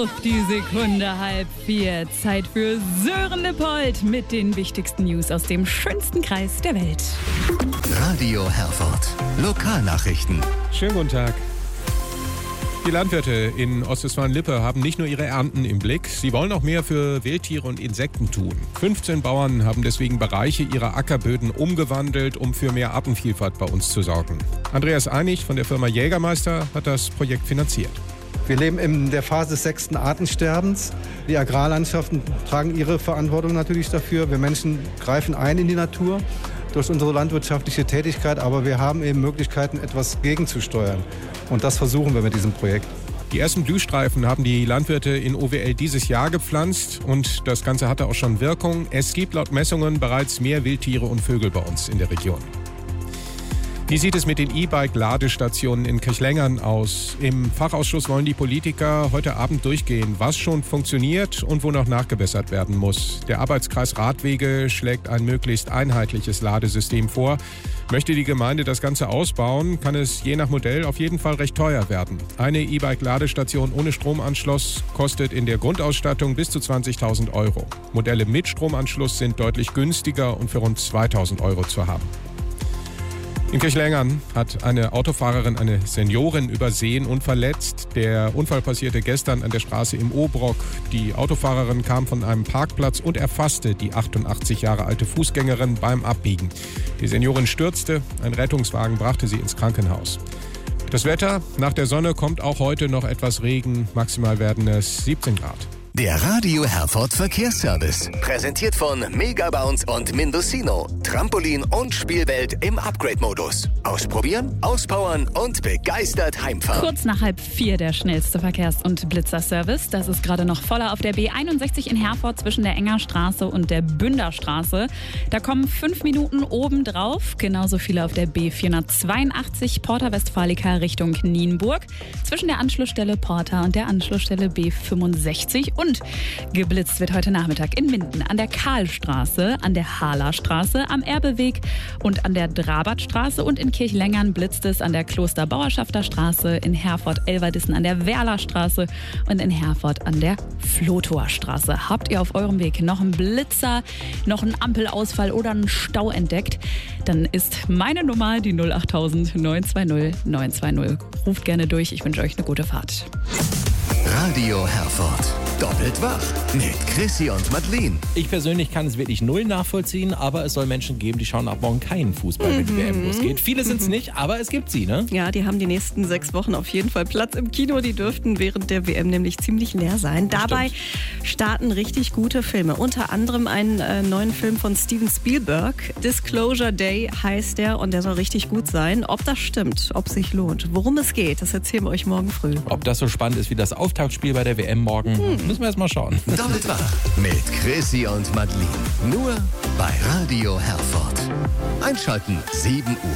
Auf die Sekunde 3:30. Zeit für Sören Lippold mit den wichtigsten News aus dem schönsten Kreis der Welt. Radio Herford. Lokalnachrichten. Schönen guten Tag. Die Landwirte in Ostwestfalen-Lippe haben nicht nur ihre Ernten im Blick, sie wollen auch mehr für Wildtiere und Insekten tun. 15 Bauern haben deswegen Bereiche ihrer Ackerböden umgewandelt, um für mehr Artenvielfalt bei uns zu sorgen. Andreas Einig von der Firma Jägermeister hat das Projekt finanziert. Wir leben in der Phase des 6. Artensterbens. Die Agrarlandschaften tragen ihre Verantwortung natürlich dafür. Wir Menschen greifen ein in die Natur durch unsere landwirtschaftliche Tätigkeit, aber wir haben eben Möglichkeiten, etwas gegenzusteuern. Und das versuchen wir mit diesem Projekt. Die ersten Blühstreifen haben die Landwirte in OWL dieses Jahr gepflanzt und das Ganze hatte auch schon Wirkung. Es gibt laut Messungen bereits mehr Wildtiere und Vögel bei uns in der Region. Wie sieht es mit den E-Bike-Ladestationen in Kirchlengern aus? Im Fachausschuss wollen die Politiker heute Abend durchgehen, was schon funktioniert und wo noch nachgebessert werden muss. Der Arbeitskreis Radwege schlägt ein möglichst einheitliches Ladesystem vor. Möchte die Gemeinde das Ganze ausbauen, kann es je nach Modell auf jeden Fall recht teuer werden. Eine E-Bike-Ladestation ohne Stromanschluss kostet in der Grundausstattung bis zu 20.000 €. Modelle mit Stromanschluss sind deutlich günstiger und für rund 2.000 € zu haben. In Kirchlengern hat eine Autofahrerin eine Seniorin übersehen und verletzt. Der Unfall passierte gestern an der Straße im Obrock. Die Autofahrerin kam von einem Parkplatz und erfasste die 88 Jahre alte Fußgängerin beim Abbiegen. Die Seniorin stürzte, ein Rettungswagen brachte sie ins Krankenhaus. Das Wetter: Nach der Sonne kommt auch heute noch etwas Regen. Maximal werden es 17 Grad. Der Radio Herford Verkehrsservice. Präsentiert von Megabounce und Mindocino. Trampolin und Spielwelt im Upgrade-Modus. Ausprobieren, auspowern und begeistert heimfahren. Kurz nach 3:30 der schnellste Verkehrs- und Blitzerservice. Das ist gerade noch voller auf der B61 in Herford zwischen der Engerstraße und der Bünderstraße. Da kommen 5 Minuten obendrauf. Genauso viele auf der B482 Porta Westfalica Richtung Nienburg. Zwischen der Anschlussstelle Porta und der Anschlussstelle B65. Und geblitzt wird heute Nachmittag in Minden an der Karlstraße, an der Haalerstraße, am Erbeweg und an der Drabertstraße. Und in Kirchlengern blitzt es an der Klosterbauerschafter Straße, in Herford-Elverdissen an der Werlerstraße und in Herford an der Flotower Straße. Habt ihr auf eurem Weg noch einen Blitzer, noch einen Ampelausfall oder einen Stau entdeckt? Dann ist meine Nummer die 08000 920 920. Ruft gerne durch, ich wünsche euch eine gute Fahrt. Radio Herford. Doppelt wach mit Chrissy und Madeleine. Ich persönlich kann es wirklich null nachvollziehen, aber es soll Menschen geben, die schauen ab morgen keinen Fußball, wenn die WM losgeht. Viele sind es nicht, aber es gibt sie, ne? Ja, die haben die nächsten 6 Wochen auf jeden Fall Platz im Kino. Die dürften während der WM nämlich ziemlich leer sein. Dabei starten richtig gute Filme. Unter anderem einen neuen Film von Steven Spielberg. Disclosure Day heißt der und der soll richtig gut sein. Ob das stimmt, ob es sich lohnt, worum es geht, das erzählen wir euch morgen früh. Ob das so spannend ist wie das Auftaktspiel bei der WM morgen, müssen wir erst mal schauen. Doppelt wach mit Chrissy und Madeleine. Nur bei Radio Herford. Einschalten 7 Uhr.